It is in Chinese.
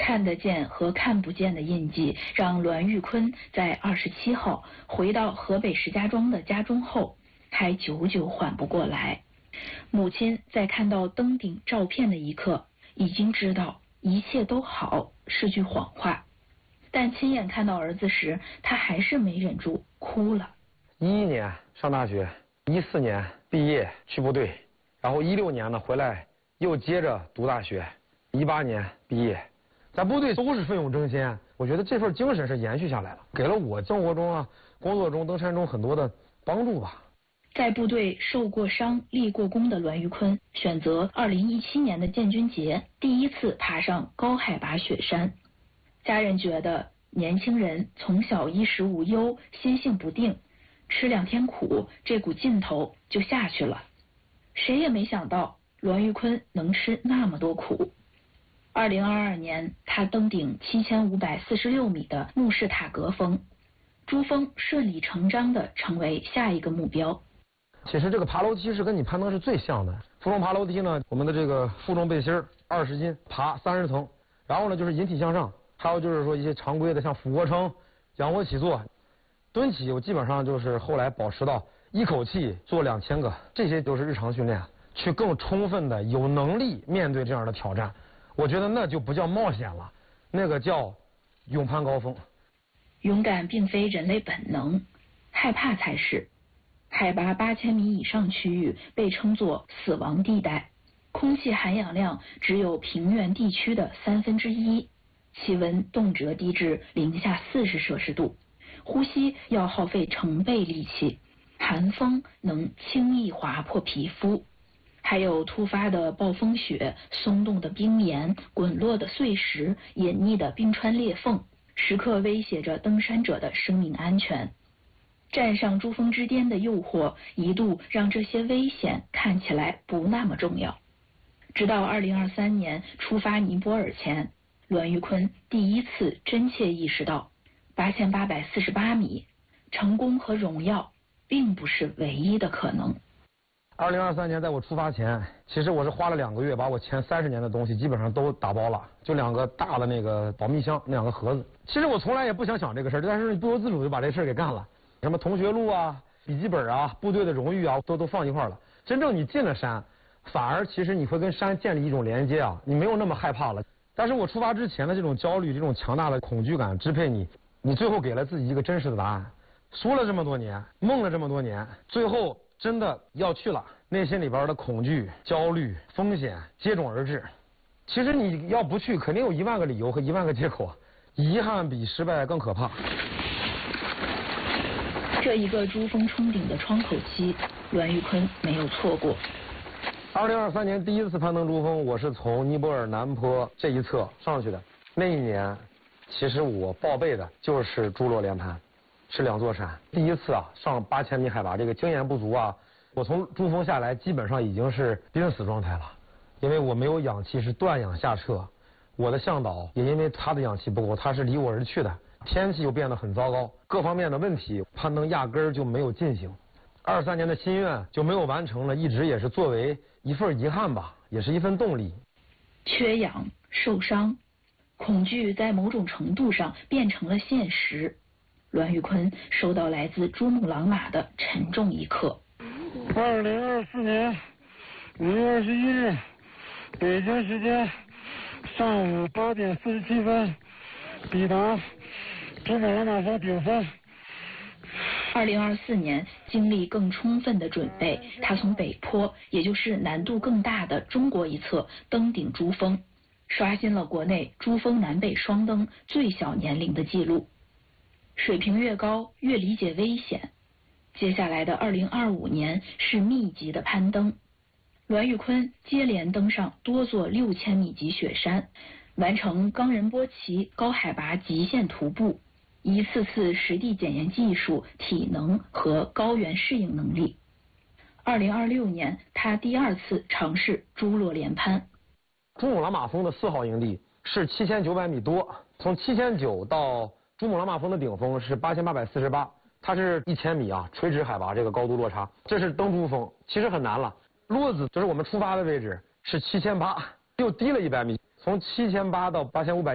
看得见和看不见的印记，让栾玉坤在27号回到河北石家庄的家中后，还久久缓不过来。母亲在看到登顶照片的一刻，已经知道一切都好是句谎话，但亲眼看到儿子时，他还是没忍住哭了。 11年上大学，14年毕业去部队，然后16年呢回来又接着读大学，18年毕业，在部队都是奋勇争先，我觉得这份精神是延续下来了，给了我生活中工作中、登山中很多的帮助吧。 在部队受过伤、立过功的栾玉坤，选择2017年的建军节第一次爬上高海拔雪山。家人觉得年轻人从小衣食无忧，心性不定，吃2天苦，这股劲头就下去了。谁也没想到栾玉坤能吃那么多苦。2022年，他登顶7546米的慕士塔格峰，珠峰顺理成章地成为下一个目标。 其实这个爬楼梯是跟你攀登是最像的。负重爬楼梯呢，我们的这个负重背心20斤，爬30层，然后呢就是引体向上，还有就是说一些常规的像俯卧撑、仰卧起坐、蹲起，我基本上就是后来保持到一口气做2000个，这些都是日常训练，去更充分的有能力面对这样的挑战。我觉得那就不叫冒险了，那个叫勇攀高峰。 勇敢并非人类本能，害怕才是。海拔8000米以上区域被称作死亡地带，空气含氧量只有平原地区的1/3，气温动辄低至-40摄氏度，呼吸要耗费成倍力气，寒风能轻易划破皮肤，还有突发的暴风雪、松动的冰岩、滚落的碎石、隐匿的冰川裂缝，时刻威胁着登山者的生命安全。站上珠峰之巅的诱惑一度让这些危险看起来不那么重要，直到2023年出发尼泊尔前，栾玉坤第一次真切意识到8848米成功和荣耀并不是唯一的可能。 2023年在我出发前，其实我是花了2个月把我前30年的东西基本上都打包了，就2个大的那个保密箱，那2个盒子。其实我从来也不想这个事儿，但是不由自主就把这事儿给干了。什么同学录啊、笔记本啊、部队的荣誉啊，都放一块了。真正你进了山，反而其实你会跟山建立一种连接啊，你没有那么害怕了。但是我出发之前的这种焦虑、这种强大的恐惧感支配你，你最后给了自己一个真实的答案。说了这么多年，梦了这么多年，最后真的要去了，内心里边的恐惧、焦虑、风险接踵而至。其实你要不去，肯定有10000个理由和10000个借口，遗憾比失败更可怕。 这一个珠峰冲顶的窗口期，栾玉坤没有错过。 2023年第一次攀登珠峰，我是从尼泊尔南坡这一侧上去的。那一年，其实我报备的就是珠洛连攀，是2座山。第一次上8000米海拔，这个经验不足我从珠峰下来基本上已经是濒死状态了，因为我没有氧气，是断氧下撤。我的向导也因为他的氧气不够，他是离我而去的。天气又变得很糟糕，各方面的问题，攀登压根儿就没有进行。23年的心愿就没有完成了，一直也是作为一份遗憾吧，也是一份动力。 缺氧、受伤、恐惧在某种程度上变成了现实。栾玉坤收到来自珠穆朗玛的沉重一刻。 2024年5月21日，北京时间上午8点47分，抵达珠穆朗玛峰顶峰。 2024年经历更充分的准备，他从北坡，也就是难度更大的中国一侧登顶珠峰，刷新了国内珠峰南北双登最小年龄的记录。水平越高，越理解危险。接下来的2025年是密集的攀登，栾玉坤接连登上多座6000米级雪山，完成冈仁波齐高海拔极限徒步，一次次实地检验技术、体能和高原适应能力。2026年，他第2次尝试珠洛连攀。 珠穆朗玛峰的4号营地是7900米多，从7900到珠穆朗玛峰的顶峰是8848，它是1000米垂直海拔这个高度落差，这是登珠峰，其实很难了。落子就是我们出发的位置是7800，又低了100米，从7800到8500。